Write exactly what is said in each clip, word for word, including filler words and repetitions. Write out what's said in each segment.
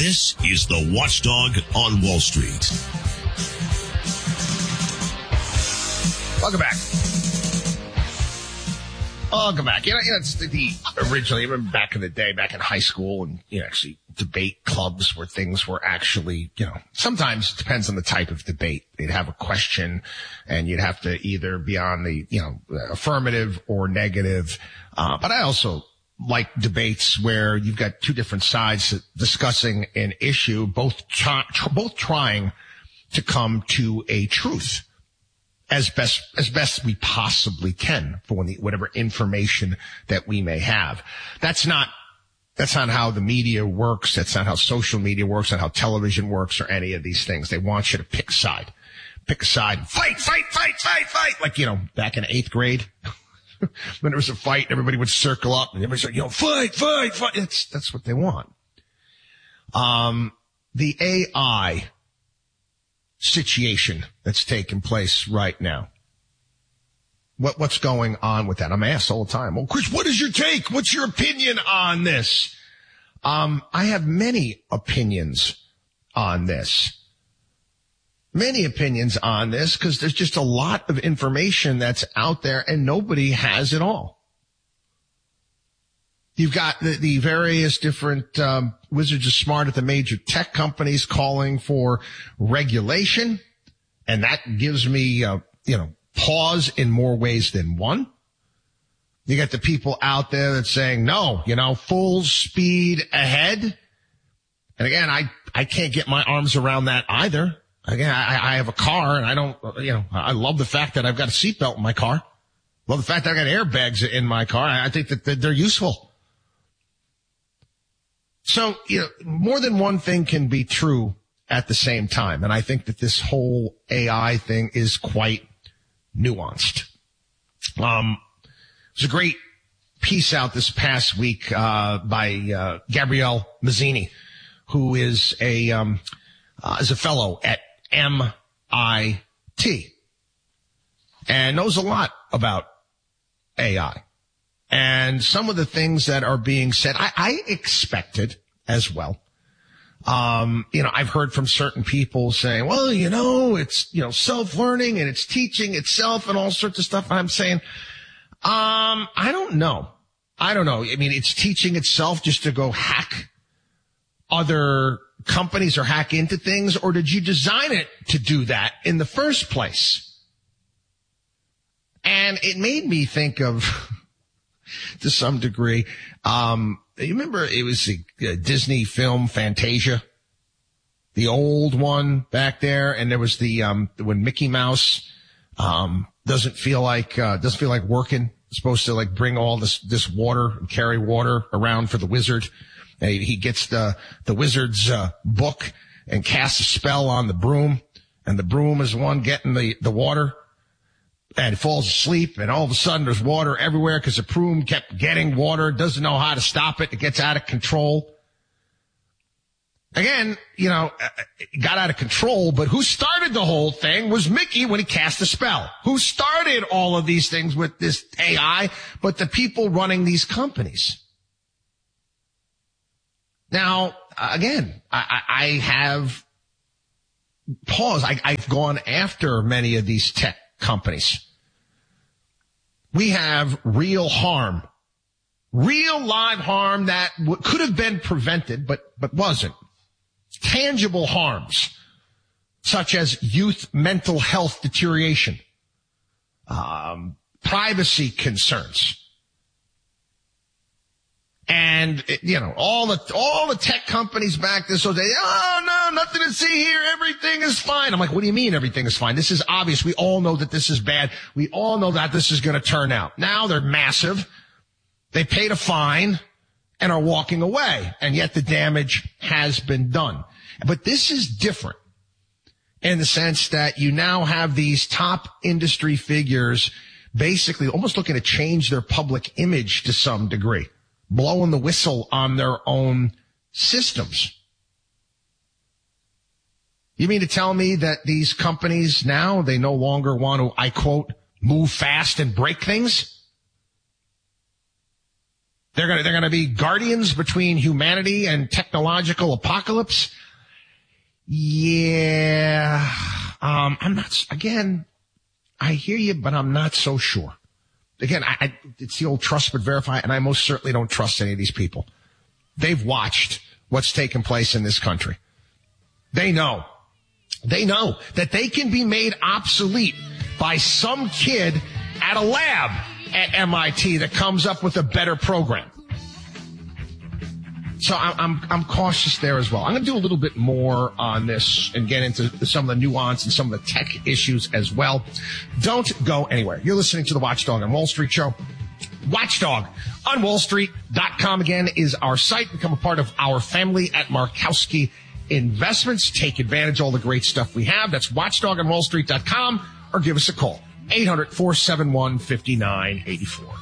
This is the Watchdog on Wall Street. Welcome back. Welcome back. You know, you know it's the, the originally, I remember back in the day, back in high school, and you know, actually debate clubs where things were actually, you know, sometimes it depends on the type of debate. They'd have a question, and you'd have to either be on the, you know, affirmative or negative. Uh, but I also like debates where you've got two different sides discussing an issue, both try, both trying to come to a truth as best as best we possibly can for the, whatever information that we may have. That's not that's not how the media works. That's not how social media works. Not how television works, or any of these things. They want you to pick a side, pick a side, fight, fight, fight, fight, fight. Like, you know, back in eighth grade. When there was a fight, everybody would circle up and everybody's like, you know, fight, fight, fight. It's, that's what they want. Um, the A I situation that's taking place right now. What, what's going on with that? I'm asked all the time. Well, Chris, what is your take? What's your opinion on this? Um, I have many opinions on this. Many opinions on this, because there's just a lot of information that's out there and nobody has it all. You've got the, the various different um, wizards of smart at the major tech companies calling for regulation, and that gives me, uh, you know, pause in more ways than one. You got the people out there that's saying, no, you know, full speed ahead. And again, I, I can't get my arms around that either. Again, I, I have a car, and I don't, you know, I love the fact that I've got a seatbelt in my car. Love the fact that I got airbags in my car. I think that they're useful. So, you know, more than one thing can be true at the same time. And I think that this whole A I thing is quite nuanced. Um, there's a great piece out this past week, uh, by, uh, Gabrielle Mazzini, who is a, um, uh, is a fellow at M I T and knows a lot about A I. And some of the things that are being said, I, I expected as well. Um, you know, I've heard from certain people saying, well, you know, it's, you know, self-learning and it's teaching itself and all sorts of stuff. I'm saying, um, I don't know. I don't know. I mean, it's teaching itself just to go hack other companies or hack into things, or did you design it to do that in the first place? And it made me think of, to some degree, um, you remember it was the uh, Disney film Fantasia, the old one back there, and there was the um when Mickey Mouse um doesn't feel like uh doesn't feel like working, supposed to like bring all this this water and carry water around for the wizard. And he, he gets the the wizard's uh, book and casts a spell on the broom, and the broom is the one getting the the water. And falls asleep, and all of a sudden there's water everywhere because the broom kept getting water, doesn't know how to stop it. It gets out of control. Again, you know, it got out of control, but who started the whole thing was Mickey when he cast the spell. Who started all of these things with this A I, but the people running these companies. Now, again, I, I have paused. I, I've gone after many of these tech companies. We have real harm, real live harm that w- could have been prevented, but, but wasn't. Tangible harms, such as youth mental health deterioration, um, privacy concerns. And, you know, all the, all the tech companies back this, so they, oh no, nothing to see here. Everything is fine. I'm like, what do you mean everything is fine? This is obvious. We all know that this is bad. We all know that this is going to turn out. Now they're massive. They paid a fine and are walking away. And yet the damage has been done. But this is different in the sense that you now have these top industry figures basically almost looking to change their public image to some degree, blowing the whistle on their own systems. You mean to tell me that these companies now, they no longer want to, I quote, move fast and break things? They're going to, they're going to be guardians between humanity and technological apocalypse. Yeah. Um, I'm not, again, I hear you, but I'm not so sure. Again, I, I, it's the old trust but verify, and I most certainly don't trust any of these people. They've watched what's taken place in this country. They know. They know that they can be made obsolete by some kid at a lab at M I T that comes up with a better program. So I'm, I'm, I'm cautious there as well. I'm going to do a little bit more on this and get into some of the nuance and some of the tech issues as well. Don't go anywhere. You're listening to the Watchdog on Wall Street show. Watchdog on Wall Street dot com again is our site. Become a part of our family at Markowski Investments. Take advantage of all the great stuff we have. That's Watchdog on Wall Street dot com, or give us a call. eight hundred, four seven one, five nine eight four.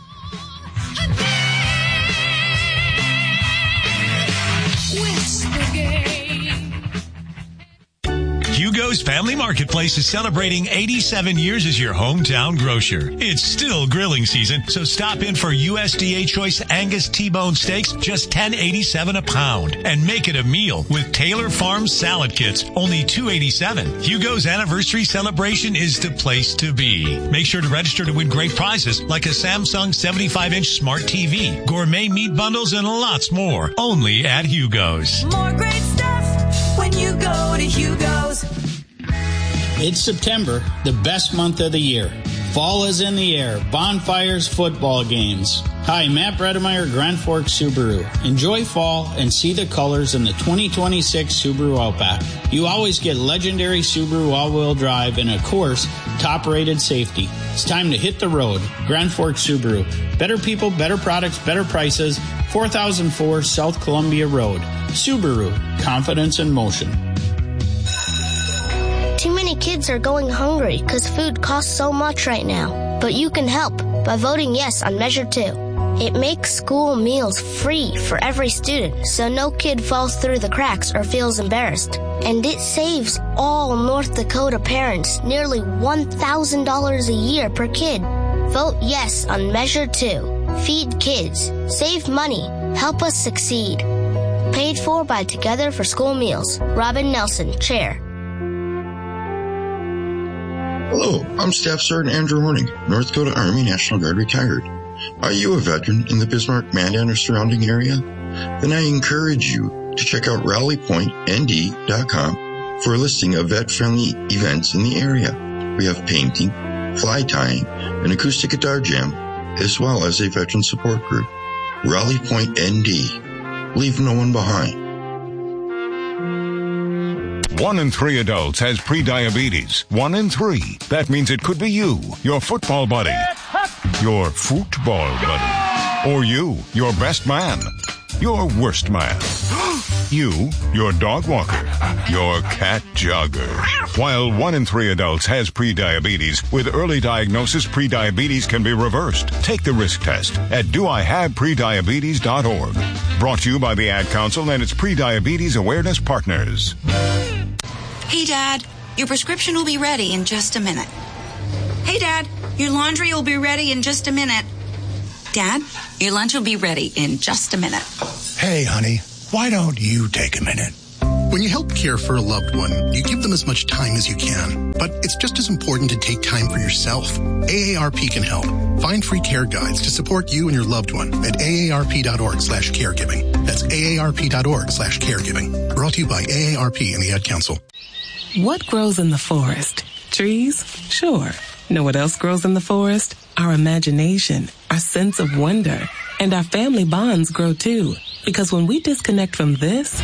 Hugo's Family Marketplace is celebrating eighty-seven years as your hometown grocer. It's still grilling season, so stop in for U S D A Choice Angus T-bone steaks, just ten eighty-seven a pound. And make it a meal with Taylor Farms salad kits, only two eighty-seven. Hugo's anniversary celebration is the place to be. Make sure to register to win great prizes like a Samsung seventy-five inch smart T V, gourmet meat bundles, and lots more. Only at Hugo's. More great stuff when you go to Hugo's. It's September, the best month of the year. Fall is in the air. Bonfires, football games. Hi, Matt Bredemeyer, Grand Forks Subaru. Enjoy fall and see the colors in the twenty twenty-six Subaru Outback. You always get legendary Subaru all-wheel drive and, of course, top-rated safety. It's time to hit the road. Grand Forks Subaru. Better people, better products, better prices. four thousand four South Columbia Road. Subaru. Confidence in motion. Too many kids are going hungry because food costs so much right now. But you can help by voting yes on Measure two. It makes school meals free for every student, so no kid falls through the cracks or feels embarrassed. And it saves all North Dakota parents nearly one thousand dollars a year per kid. Vote yes on Measure two. Feed kids. Save money. Help us succeed. Paid for by Together for School Meals. Robin Nelson, Chair. Hello, I'm Staff Sergeant Andrew Horning, North Dakota Army National Guard retired. Are you a veteran in the Bismarck, Mandan, or surrounding area? Then I encourage you to check out rally point N D dot com for a listing of vet-friendly events in the area. We have painting, fly tying, an acoustic guitar jam, as well as a veteran support group. Rally Point N D. Leave no one behind. One in three adults has prediabetes. One in three. That means it could be you, your football buddy, your football buddy, or you, your best man, your worst man, you, your dog walker, your cat jogger. While one in three adults has prediabetes, with early diagnosis, prediabetes can be reversed. Take the risk test at do I have prediabetes dot org. Brought to you by the Ad Council and its Prediabetes Awareness Partners. Hey, Dad, your prescription will be ready in just a minute. Hey, Dad, your laundry will be ready in just a minute. Dad, your lunch will be ready in just a minute. Hey, honey, why don't you take a minute? When you help care for a loved one, you give them as much time as you can. But it's just as important to take time for yourself. A A R P can help. Find free care guides to support you and your loved one at A A R P dot org slash caregiving. That's A A R P dot org slash caregiving. Brought to you by A A R P and the Ad Council. What grows in the forest? Trees? Sure. Know what else grows in the forest? Our imagination, our sense of wonder, and our family bonds grow too. Because when we disconnect from this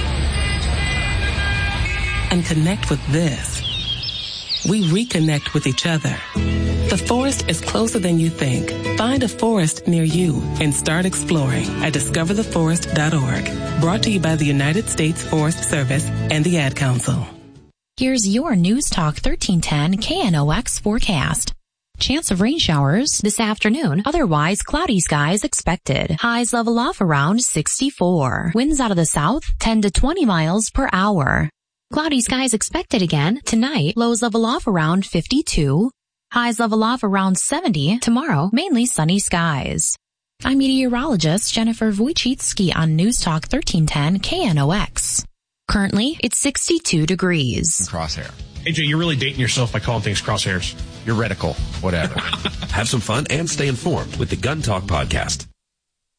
and connect with this, we reconnect with each other. The forest is closer than you think. Find a forest near you and start exploring at discover the forest dot org. Brought to you by the United States Forest Service and the Ad Council. Here's your News Talk thirteen ten K N O X forecast. Chance of rain showers this afternoon. Otherwise, cloudy skies expected. Highs level off around sixty-four. Winds out of the south, ten to twenty miles per hour. Cloudy skies expected again tonight. Lows level off around fifty-two. Highs level off around seventy. Tomorrow, mainly sunny skies. I'm meteorologist Jennifer Wojcicki on News Talk thirteen ten K N O X. Currently, it's sixty-two degrees. Crosshair. A J, you're really dating yourself by calling things crosshairs. You're reticle, whatever. Have some fun and stay informed with the Gun Talk Podcast.